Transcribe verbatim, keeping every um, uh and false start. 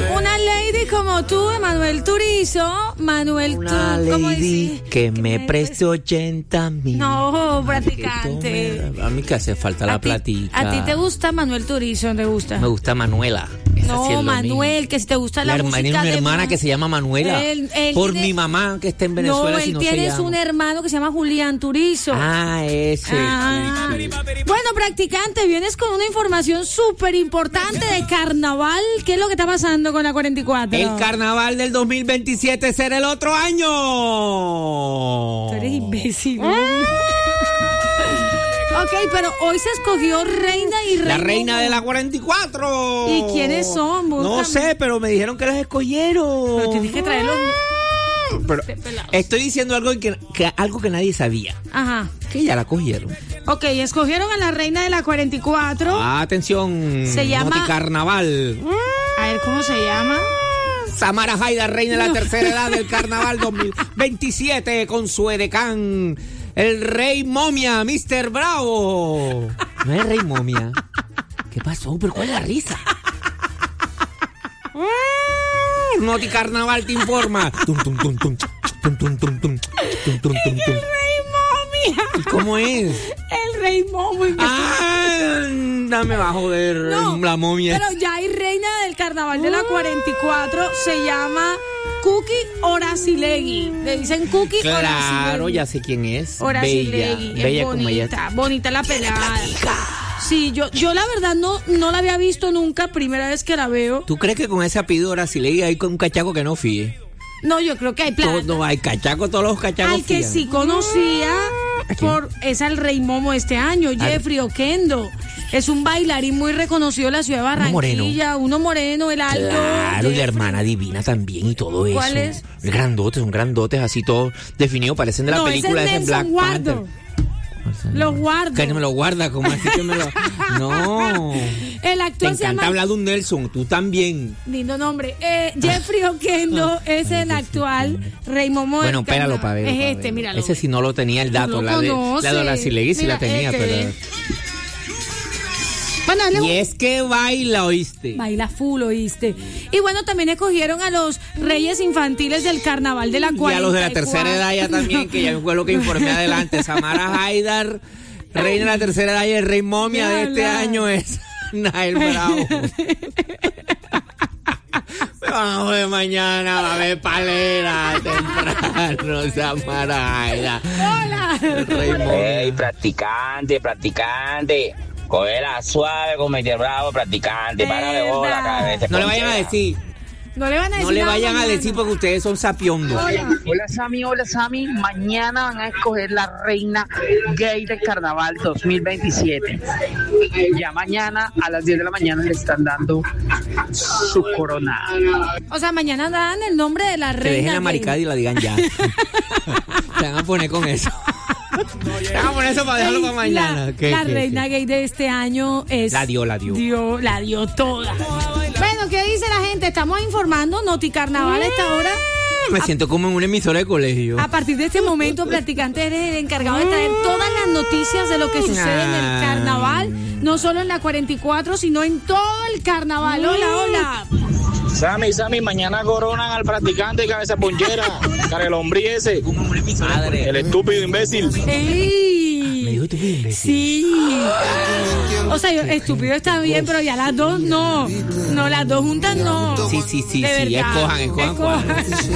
Una lady como tú, Emanuel Turizo. Manuel Una tú, ¿cómo lady decís? que me preste ochenta mil. No, practicante. A mí que hace falta la ¿A ti- platica. ¿A ti te gusta Manuel Turizo? ¿Te gusta? Me gusta Manuela. Esa No, sí es lo Manuel, mío. que si te gusta la, La música hermana, una de hermana Ma- que se llama Manuela. Él- él por tiene- mi mamá que está en Venezuela. No, si él no se tienes llama. un hermano que se llama Julián Turizo. Ah, ese. Ah. Sí, sí. Bueno, practicante, vienes con una información súper importante de carnaval. ¿Qué es lo que está pasando con la cuarenta y cuatro? El carnaval del dos mil veintisiete será el otro año. Tú eres imbécil. Ok, pero hoy se escogió reina y rey. La reina de la cuarenta y cuatro. ¿Y quiénes son? No Búscame. sé, pero me dijeron que las escogieron. Pero tienes que traerlos. Pero pelados. estoy diciendo algo que, que algo que nadie sabía. Ajá. Que ya la cogieron. Ok, escogieron a la reina de la cuarenta y cuatro. Atención. Se llama- Carnaval. A ver, ¿cómo se llama? Samara Haida, reina de la No. tercera edad del carnaval dos mil veintisiete, con su edecán, el rey momia, mister Bravo. No es rey momia. ¿Qué pasó? ¿Pero cuál es la risa? Noti Carnaval te informa. Tum, tum, tum, tum, tum, tum, tum, tum, tum, tum, tum, tum. Rey momia. ¿Y cómo es? El rey momia. Ah, dame va a joder No, la momia. Pero ya hay reina del carnaval de la cuarenta y cuatro. Se llama Cookie Orazilegui. Le dicen Cookie Claro, Orazilegui. ya sé quién es. Bella, Orazilegui. Es bella como ella. bonita, bonita la pelada. Sí, yo, yo la verdad no, no la había visto nunca, primera vez que la veo. ¿Tú crees que con ese apellido Orazilegui hay un cachaco que no fíe? No, yo creo que hay plata. Todo, hay cachaco, todos los cachacos Al que fían. sí conocía ¿A quién? por, es al Rey Momo este año, Jeffrey Oquendo. Es un bailarín muy reconocido de la ciudad de Uno Barranquilla. Uno moreno, el alto. Claro, y la Jeffrey. hermana divina también y todo eso. ¿Cuál es? El grandote, son grandotes así todos definidos, parecen de la No, ese película es esa en Black Nelson Guardo. Panther. Los guardo. Que no me lo guarda, como así que me lo... No. El Te actor se encanta llama... hablar de un Nelson, tú también. Lindo nombre. Eh, Jeffrey Oquendo es el actual Rey Momo del Bueno, espéralo carnaval. para ver. Es para este, ver. míralo. Ese sí no lo tenía el dato. Tú lo La de, conoces. la de Orazilegui sí Mira, la tenía, este. pero... Bueno, dale un- Y es que baila, ¿oíste? Baila full, ¿oíste? Y bueno, también escogieron a los reyes infantiles del carnaval de la Y cuarenta y cuatro. a los de la tercera edad ya también, que ya fue lo que informé adelante. Samara Haidar, reina de la tercera edad, y el rey momia de este Mírala. año es Nael Bravo. Vamos de mañana, va a haber palera temprano, Samara Haidar. Hola. El rey momia. Ey, practicante, practicante. Cógela suave con Mister Bravo, practicante. Para de bola Verdad. cada vez. te No le vayan a ponchea. decir, No le van a decir no le nada vayan a mañana. decir porque ustedes son sapiondos. Hola Sammy, hola Sammy. Mañana van a escoger la reina gay del carnaval dos mil veintisiete. Ya mañana a las diez de la mañana le están dando su corona. O sea, mañana dan el nombre de la Que reina. dejen la gay. maricada y la digan ya. Se van a poner con eso. Se van a poner eso para dejarlo Ey, para mañana. La, ¿Qué, la qué, reina qué? gay de este año es... La dio, la dio. dio la dio toda. Bueno, ¿qué dice la gente? Estamos informando Noti Carnaval a esta hora. Me siento como en una emisora de colegio. A partir de este momento, practicante, eres el encargado de traer todas las noticias de lo que sucede en el Ay. carnaval, no solo en la cuarenta y cuatro, sino en todo el carnaval. Hola, hola. Sammy, Sammy, mañana coronan al practicante cabeza ponchera, carelombrí ese, Madre. el estúpido imbécil. ¡Ey! Me dijo tú, imbécil. Sí. O sea, yo, estúpido está bien, pero ya las dos no. No, las dos juntas no. Sí, sí, sí, De sí. verdad. Escojan, escojan. Escojan. cuál.